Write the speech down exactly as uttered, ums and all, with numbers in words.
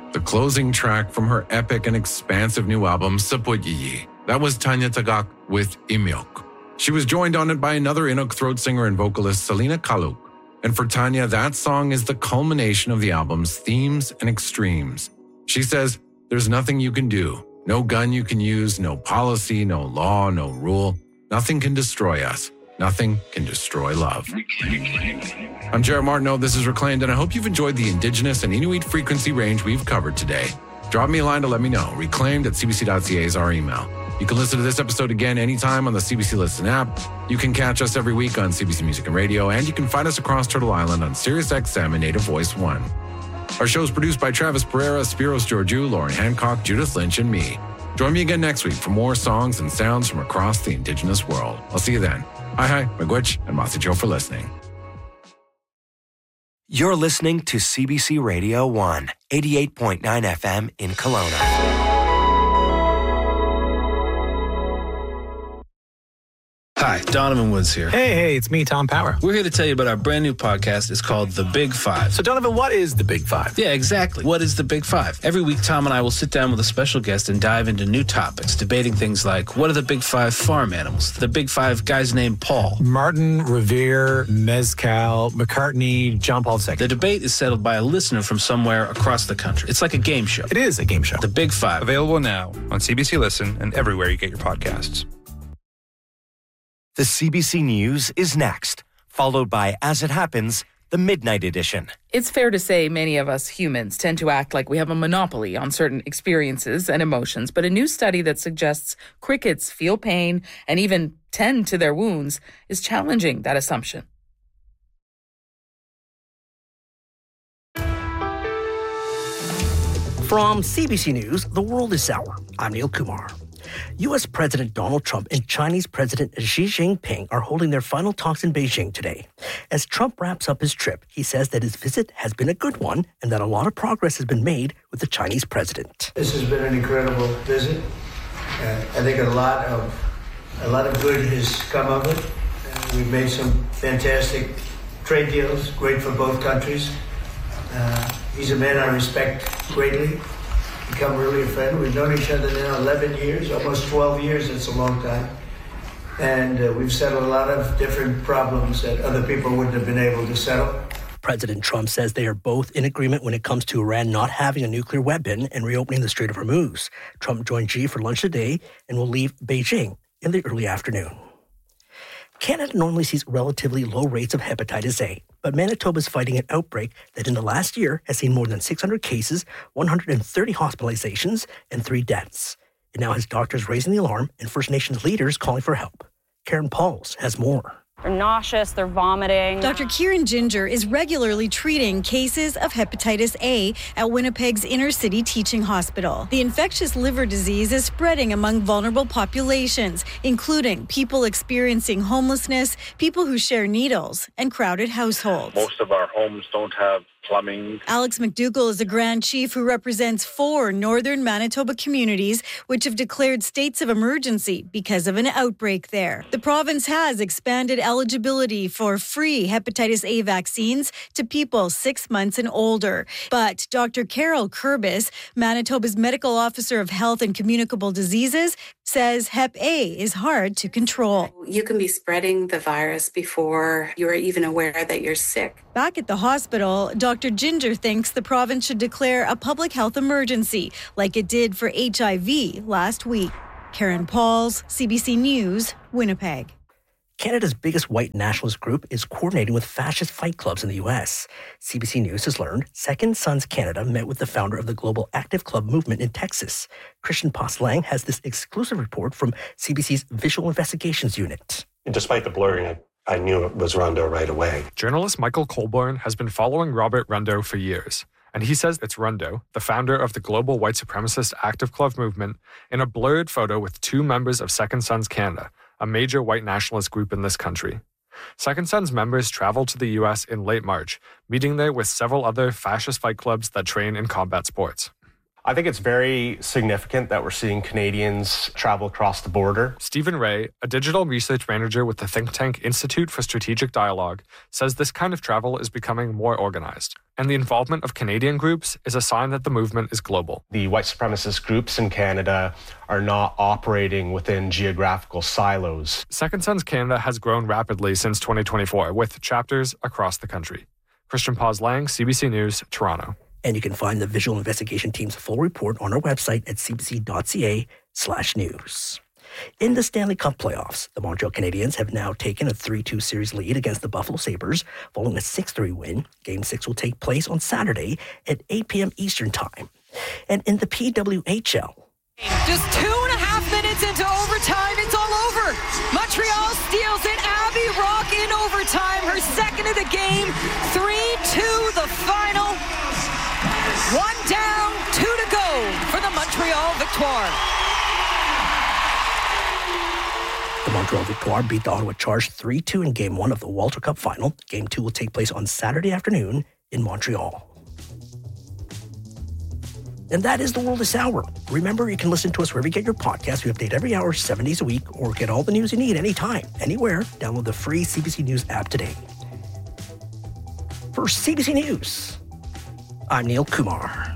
the closing track from her epic and expansive new album, Saputyiyi. That was Tanya Tagaq with Imyok. She was joined on it by another Inuk throat singer and vocalist, Selena Kaluk. And for Tanya, that song is the culmination of the album's themes and extremes. She says, there's nothing you can do, no gun you can use, no policy, no law, no rule. Nothing can destroy us. Nothing can destroy love. I'm Jared Martineau. This is Reclaimed, and I hope you've enjoyed the Indigenous and Inuit frequency range we've covered today. Drop me a line to let me know. Reclaimed at c b c dot c a is our email. You can listen to this episode again anytime on the C B C Listen app. You can catch us every week on C B C Music and Radio, and you can find us across Turtle Island on Sirius X M and Native Voice one. Our show is produced by Travis Pereira, Spiros Georgiou, Lauren Hancock, Judith Lynch, and me. Join me again next week for more songs and sounds from across the Indigenous world. I'll see you then. Hi, hi, Miigwech, and Masicho for listening. You're listening to C B C Radio one, eighty-eight point nine F M in Kelowna. Hi, Donovan Woods here. Hey, hey, it's me, Tom Power. We're here to tell you about our brand new podcast. It's called The Big Five. So, Donovan, what is The Big Five? Yeah, exactly. What is The Big Five? Every week, Tom and I will sit down with a special guest and dive into new topics, debating things like, what are the Big Five farm animals? The Big Five guys named Paul. Martin, Revere, Mezcal, McCartney, John Paul the Second. The debate is settled by a listener from somewhere across the country. It's like a game show. It is a game show. The Big Five. Available now on C B C Listen and everywhere you get your podcasts. The C B C News is next, followed by As It Happens, the Midnight Edition. It's fair to say many of us humans tend to act like we have a monopoly on certain experiences and emotions, but a new study that suggests crickets feel pain and even tend to their wounds is challenging that assumption. From C B C News, The World is Sour. I'm Neil Kumar. U S. President Donald Trump and Chinese President Xi Jinping are holding their final talks in Beijing today. As Trump wraps up his trip, he says that his visit has been a good one and that a lot of progress has been made with the Chinese president. This has been an incredible visit. Uh, I think a lot of a lot of good has come of it. Uh, we've made some fantastic trade deals, great for both countries. Uh, he's a man I respect greatly. Become really a friend. We've known each other now eleven years, almost twelve years. It's a long time. And uh, we've settled a lot of different problems that other people wouldn't have been able to settle. President Trump says they are both in agreement when it comes to Iran not having a nuclear weapon and reopening the Strait of Hormuz. Trump joined Xi for lunch today and will leave Beijing in the early afternoon. Canada normally sees relatively low rates of hepatitis A, but Manitoba is fighting an outbreak that in the last year has seen more than six hundred cases, one hundred thirty hospitalizations, and three deaths. It now has doctors raising the alarm and First Nations leaders calling for help. Karen Pauls has more. They're nauseous, they're vomiting. Doctor Kieran Ginger is regularly treating cases of hepatitis A at Winnipeg's inner city teaching hospital. The infectious liver disease is spreading among vulnerable populations, including people experiencing homelessness, people who share needles, and crowded households. Most of our homes don't have plumbing. Alex McDougall is a Grand Chief who represents four northern Manitoba communities which have declared states of emergency because of an outbreak there. The province has expanded eligibility for free hepatitis A vaccines to people six months and older. But Doctor Carol Kurbis, Manitoba's Medical Officer of Health and Communicable Diseases, says Hep A is hard to control. You can be spreading the virus before you're even aware that you're sick. Back at the hospital, Doctor Ginger thinks the province should declare a public health emergency like it did for H I V last week. Karen Pauls, C B C News, Winnipeg. Canada's biggest white nationalist group is coordinating with fascist fight clubs in the U S. C B C News has learned Second Sons Canada met with the founder of the Global Active Club movement in Texas. Christian Postlang has this exclusive report from C B C's Visual Investigations Unit. Despite the blurring, I, I knew it was Rondeau right away. Journalist Michael Colborn has been following Robert Rondeau for years, and he says it's Rondeau, the founder of the global white supremacist Active Club movement, in a blurred photo with two members of Second Sons Canada, a major white nationalist group in this country. Second Sons members traveled to the U S in late March, meeting there with several other fascist fight clubs that train in combat sports. I think it's very significant that we're seeing Canadians travel across the border. Stephen Ray, a digital research manager with the think tank Institute for Strategic Dialogue, says this kind of travel is becoming more organized, and the involvement of Canadian groups is a sign that the movement is global. The white supremacist groups in Canada are not operating within geographical silos. Second Sons Canada has grown rapidly since twenty twenty-four, with chapters across the country. Christian Paz Lang, C B C News, Toronto. And you can find the visual investigation team's full report on our website at cbc.ca slash news. In the Stanley Cup playoffs, the Montreal Canadiens have now taken a three two series lead against the Buffalo Sabres following a six three win. Game six will take place on Saturday at eight p.m. Eastern Time. And in the P W H L, just two and a half minutes into overtime, it's all over. Montreal steals it. Abby Rock in overtime, her second of the game. three two the final. One down, two to go for the Montreal Victoire. The Montreal Victoire beat the Ottawa Charge three two in Game one of the Walter Cup final. Game two will take place on Saturday afternoon in Montreal. And that is the world this hour. Remember, you can listen to us wherever you get your podcasts. We update every hour, seven days a week, or get all the news you need anytime, anywhere. Download the free C B C News app today. For C B C News, I'm Neil Kumar.